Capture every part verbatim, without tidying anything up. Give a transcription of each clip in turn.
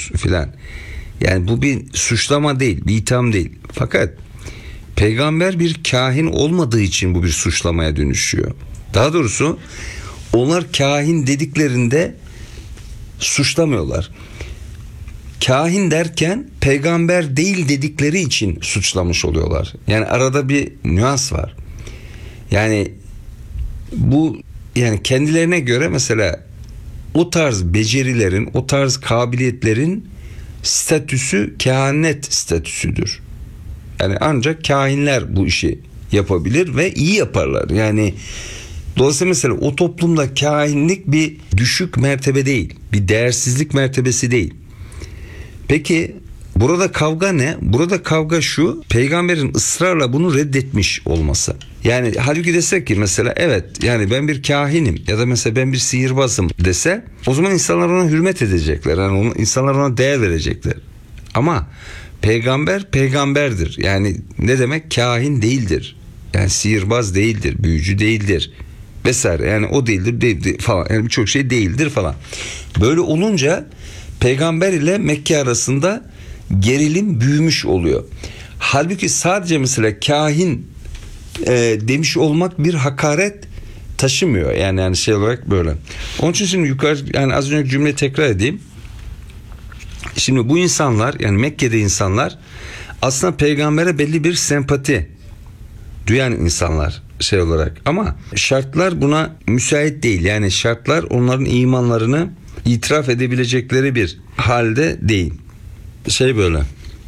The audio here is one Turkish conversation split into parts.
yapıyorsunuz filan. Yani bu bir suçlama değil, bir itham değil. Fakat peygamber bir kahin olmadığı için bu bir suçlamaya dönüşüyor. Daha doğrusu onlar kahin dediklerinde suçlamıyorlar. Kahin derken peygamber değil dedikleri için suçlamış oluyorlar. Yani arada bir nüans var. Yani bu, yani kendilerine göre mesela o tarz becerilerin, o tarz kabiliyetlerin statüsü kehanet statüsüdür. Yani ancak kahinler bu işi yapabilir ve iyi yaparlar. Yani dolayısıyla mesela o toplumda kahinlik bir düşük mertebe değil, bir değersizlik mertebesi değil. Peki burada kavga ne? Burada kavga şu: peygamberin ısrarla bunu reddetmiş olması. Yani halbuki desek ki mesela evet, yani ben bir kahinim ya da mesela ben bir sihirbazım dese, o zaman insanlar ona hürmet edecekler. Yani onu, insanlar ona değer verecekler. Ama peygamber peygamberdir. Yani ne demek? Kahin değildir. Yani sihirbaz değildir, büyücü değildir vesaire. Yani o değildir, değildir falan. Yani birçok şey değildir falan. Böyle olunca peygamber ile Mekke arasında gerilim büyümüş oluyor. Halbuki sadece mesela kahin e, demiş olmak bir hakaret taşımıyor. Yani yani şey olarak böyle. Onun için şimdi yukarı, yani az önce cümleyi tekrar edeyim. Şimdi bu insanlar, yani Mekke'de insanlar aslında peygambere belli bir sempati duyan insanlar şey olarak, ama şartlar buna müsait değil. Yani şartlar onların imanlarını itiraf edebilecekleri bir halde değil. Şey böyle.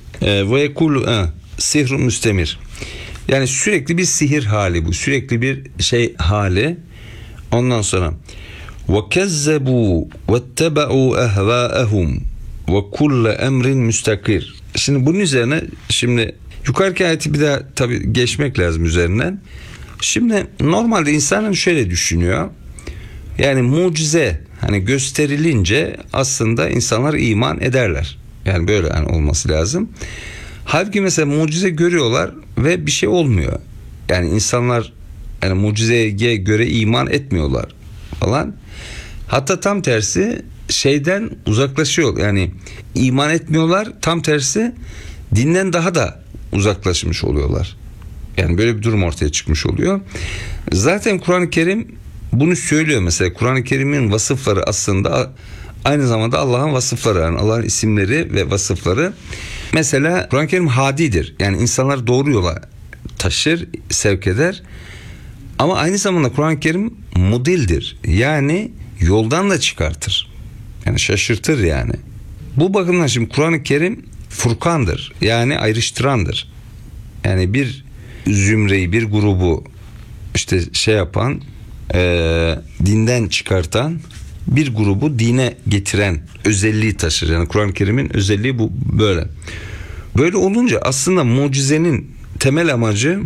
Ve yekul sihrun müstemir. Yani sürekli bir sihir hali bu. Sürekli bir şey hali. Ondan sonra ve kezzebu vettebe'u ehvâehum ve kulle emrin müstakir. Şimdi bunun üzerine, şimdi yukarıki ayeti bir daha tabii geçmek lazım üzerinden. Şimdi normalde insanın şöyle düşünüyor. Yani mucize hani gösterilince aslında insanlar iman ederler. Yani böyle yani olması lazım. Halbuki mesela mucize görüyorlar ve bir şey olmuyor. Yani insanlar yani mucizeye göre iman etmiyorlar falan. Hatta tam tersi şeyden uzaklaşıyor. Yani iman etmiyorlar, tam tersi dinden daha da uzaklaşmış oluyorlar. Yani böyle bir durum ortaya çıkmış oluyor. Zaten Kur'an-ı Kerim bunu söylüyor mesela. Kur'an-ı Kerim'in vasıfları aslında aynı zamanda Allah'ın vasıfları, yani Allah'ın isimleri ve vasıfları. Mesela Kur'an-ı Kerim hadidir. Yani insanlar doğru yola taşır, sevk eder. Ama aynı zamanda Kur'an-ı Kerim mudildir. Yani yoldan da çıkartır. Yani şaşırtır yani. Bu bakımdan şimdi Kur'an-ı Kerim Furkan'dır. Yani ayrıştırandır. Yani bir zümreyi, bir grubu işte şey yapan, e, dinden çıkartan, bir grubu dine getiren özelliği taşır. Yani Kur'an-ı Kerim'in özelliği bu böyle. Böyle olunca aslında mucizenin temel amacı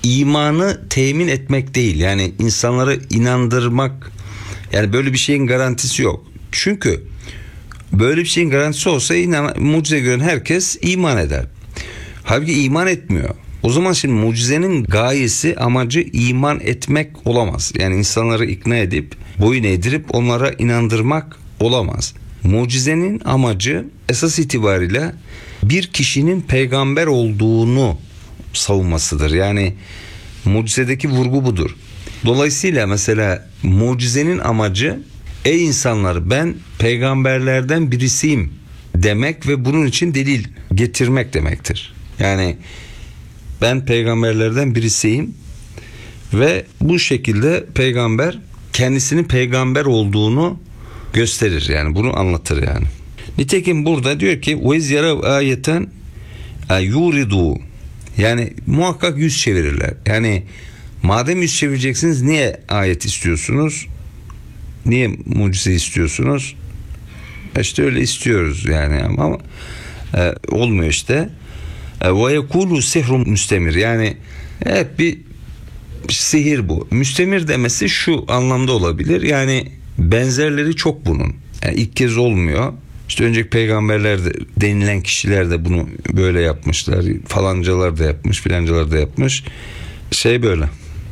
imanı temin etmek değil. Yani insanları inandırmak. Yani böyle bir şeyin garantisi yok. Çünkü böyle bir şeyin garantisi olsa inan, mucize gören herkes iman eder. Halbuki iman etmiyor. O zaman şimdi mucizenin gayesi, amacı iman etmek olamaz. Yani insanları ikna edip, boyun eğdirip onlara inandırmak olamaz. Mucizenin amacı esas itibariyle bir kişinin peygamber olduğunu savunmasıdır. Yani mucizedeki vurgu budur. Dolayısıyla mesela mucizenin amacı, ey insanlar ben peygamberlerden birisiyim demek ve bunun için delil getirmek demektir. Yani ben peygamberlerden birisiyim ve bu şekilde peygamber kendisinin peygamber olduğunu gösterir. Yani bunu anlatır yani. Nitekim burada diyor ki وَاِذْ يَرَوْ آيَةً يُورِدُوا, yani muhakkak yüz çevirirler. Yani madem yüz çevireceksiniz niye ayet istiyorsunuz? Niye mucize istiyorsunuz? İşte öyle istiyoruz yani, ama e, olmuyor işte. Ve yekulu sihrun müstemir, yani hep bir sihir bu. Müstemir demesi şu anlamda olabilir. Yani benzerleri çok bunun. Yani ilk kez olmuyor. İşte önceki peygamberler de, denilen kişiler de bunu böyle yapmışlar. Falancalar da yapmış, filancalar da yapmış. Şey böyle.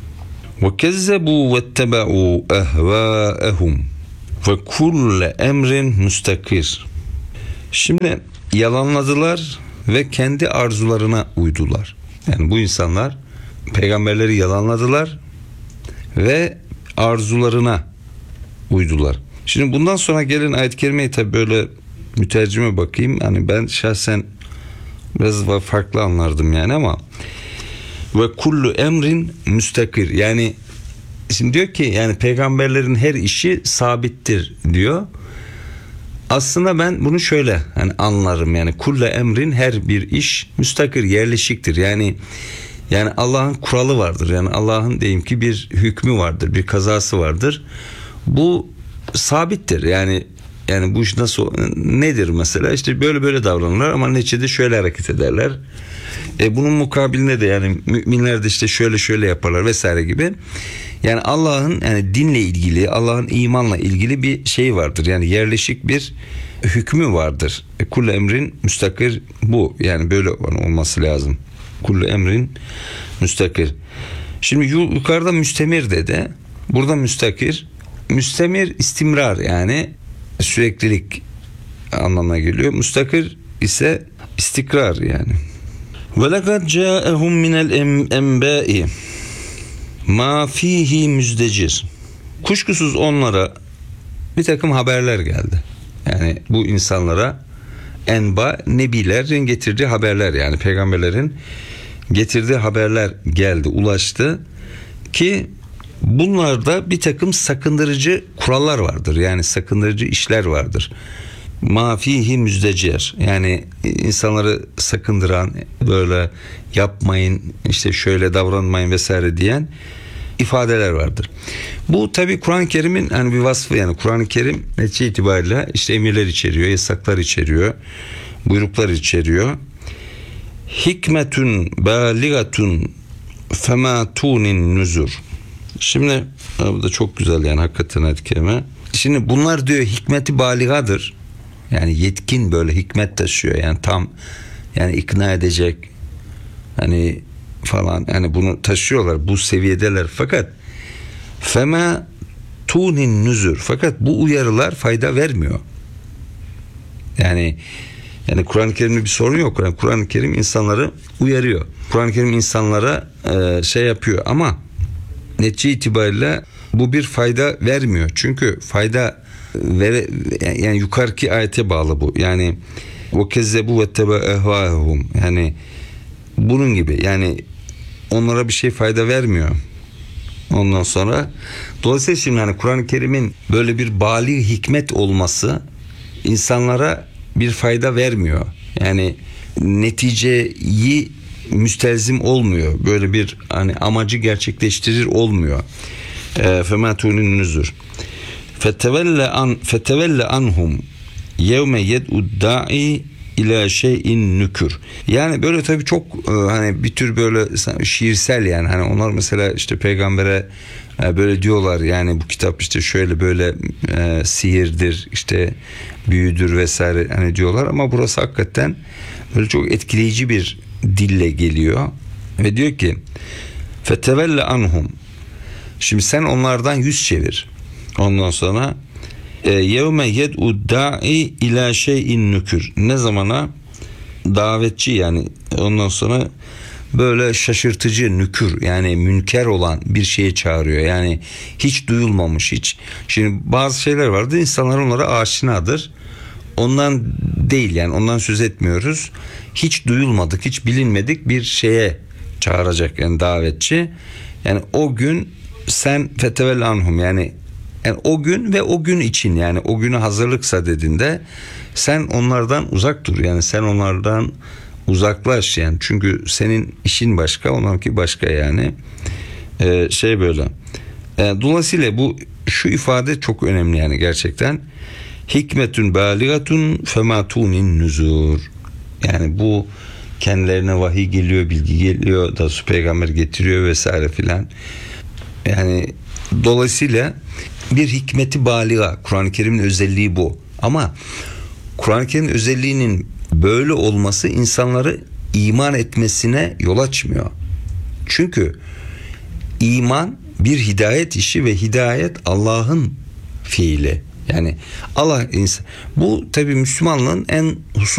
Ve kezzebu vettebe'u ehvâehum ve kulle emrin müstakir. Şimdi yalanladılar ve kendi arzularına uydular. Yani bu insanlar peygamberleri yalanladılar ve arzularına uydular. Şimdi bundan sonra gelen ayet-i kerimeyi tabi böyle mütercime bakayım. Hani ben şahsen biraz farklı anlardım yani ama ve kullu emrin müstakir, yani şimdi diyor ki yani peygamberlerin her işi sabittir diyor. Aslında ben bunu şöyle hani anlarım, yani kulle emrin, her bir iş müstakir, yerleşiktir. Yani yani Allah'ın kuralı vardır. Yani Allah'ın diyelim ki bir hükmü vardır, bir kazası vardır. Bu sabittir. Yani yani bu iş nasıl nedir mesela? İşte böyle böyle davranırlar ama neticede şöyle hareket ederler. E bunun mukabilinde de yani müminler de işte şöyle şöyle yaparlar vesaire gibi. Yani Allah'ın yani dinle ilgili, Allah'ın imanla ilgili bir şey vardır. Yani yerleşik bir hükmü vardır. E, kullu emrin müstakir bu. Yani böyle olması lazım. Kullu emrin müstakir. Şimdi yukarıda müstemir dedi. Burada müstakir. Müstemir istimrar, yani süreklilik anlamına geliyor. Müstakir ise istikrar yani. Ve lekad câehum minel enbâi ma fihi müzdecir. Kuşkusuz onlara bir takım haberler geldi. Yani bu insanlara enba, nebilerin getirdiği haberler, yani peygamberlerin getirdiği haberler geldi, ulaştı ki bunlarda bir takım sakındırıcı kurallar vardır. Yani sakındırıcı işler vardır. Ma fihi müzdecir, yani insanları sakındıran, böyle yapmayın, işte şöyle davranmayın vesaire diyen ifadeler vardır. Bu tabi Kur'an-ı Kerim'in hani bir vasfı, yani Kur'an-ı Kerim netice itibariyle işte emirler içeriyor, yasaklar içeriyor, buyruklar içeriyor. Hikmetun baligatun fema tunin nuzur. Şimdi bu da çok güzel yani hakikaten ayet-i kerime. Şimdi bunlar diyor hikmeti baligadır. Yani yetkin, böyle hikmet taşıyor. Yani tam yani ikna edecek hani falan, yani bunu taşıyorlar, bu seviyedeler. Fakat fema tunin nuzur, fakat bu uyarılar fayda vermiyor. Yani yani Kur'an-ı Kerim'de bir sorun yok. Yani Kur'an-ı Kerim insanları uyarıyor. Kur'an-ı Kerim insanlara e, şey yapıyor ama netice itibariyle bu bir fayda vermiyor. Çünkü fayda vere, yani yukarıki ayete bağlı bu. Yani o kezzebu ve tebe ehvahum, yani bunun gibi, yani onlara bir şey fayda vermiyor. Ondan sonra dolayısıyla şimdi hani Kur'an-ı Kerim'in böyle bir bali hikmet olması insanlara bir fayda vermiyor. Yani neticeyi müstelzim olmuyor. Böyle bir hani amacı gerçekleştirir olmuyor. Fematûnün nüzur. Fetevelle an fetevelle anhum yevme yed'ud da'i ila şeyin nükür. Yani böyle tabii çok e, hani bir tür böyle şiirsel, yani hani onlar mesela işte peygambere e, böyle diyorlar, yani bu kitap işte şöyle böyle e, sihirdir, işte büyüdür vesaire hani diyorlar ama burası hakikaten böyle çok etkileyici bir dille geliyor ve diyor ki fetevelle anhum, şimdi sen onlardan yüz çevir. Ondan sonra yevme yed'ud da'i ila şeyin nükür, ne zamana davetçi, yani ondan sonra böyle şaşırtıcı, nükür yani münker olan bir şeye çağırıyor, yani hiç duyulmamış hiç. Şimdi bazı şeyler vardır, insanlar onlara aşinadır, ondan değil, yani ondan söz etmiyoruz, hiç duyulmadık, hiç bilinmedik bir şeye çağıracak yani davetçi. Yani o gün sen fetevel anhum, yani Yani o gün ve o gün için, yani o güne hazırlıksa dediğinde sen onlardan uzak dur, yani sen onlardan uzaklaş, yani çünkü senin işin başka, onlarınki başka, yani ee, şey böyle. Ee, dolayısıyla bu şu ifade çok önemli, yani gerçekten hikmetun baligatun fematunin nuzur, yani bu kendilerine vahiy geliyor, bilgi geliyor da su peygamber getiriyor vesaire filan, yani dolayısıyla bir hikmeti baliga, Kur'an-ı Kerim'in özelliği bu. Ama Kur'an-ı Kerim'in özelliğinin böyle olması insanları iman etmesine yol açmıyor. Çünkü iman bir hidayet işi ve hidayet Allah'ın fiili. Yani Allah insan, bu tabii Müslümanlığın en